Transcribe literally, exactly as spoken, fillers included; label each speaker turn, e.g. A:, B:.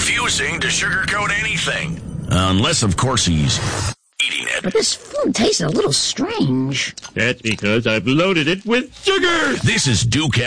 A: refusing to sugarcoat anything. Unless, of course, he's eating it.
B: But this food tastes a little strange.
C: That's because I've loaded it with sugar.
A: This is Duke